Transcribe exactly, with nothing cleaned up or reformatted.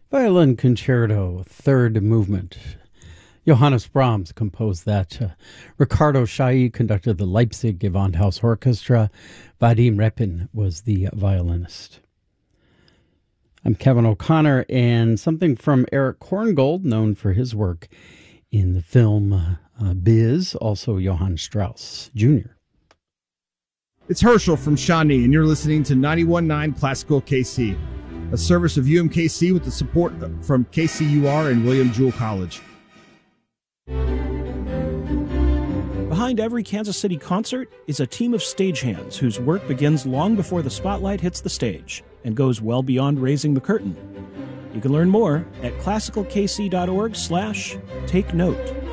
Violin Concerto, third movement. Johannes Brahms composed that. Uh, Ricardo Chailly conducted the Leipzig Gewandhaus Orchestra. Vadim Repin was the violinist. I'm Kevin O'Connor, and something from Eric Korngold, known for his work in the film uh, Biz, also Johann Strauss Junior It's Herschel from Shawnee, and you're listening to ninety-one point nine Classical K C, a service of U M K C with the support from K C U R and William Jewell College. Behind every Kansas City concert is a team of stagehands whose work begins long before the spotlight hits the stage and goes well beyond raising the curtain. You can learn more at classical k c dot org slash take note.